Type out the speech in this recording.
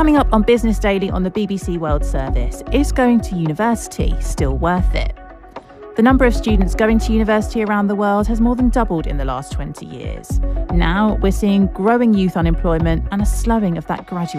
Coming up on Business Daily on the BBC World Service, is going to university still worth it? The number of students going to university around the world has more than doubled in the last 20 years. Now we're seeing growing youth unemployment and a slowing of that graduate